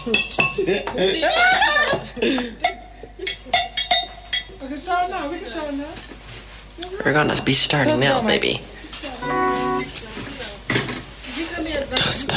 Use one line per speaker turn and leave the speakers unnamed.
Okay, start now. We can start now.
We're gonna be starting now, baby.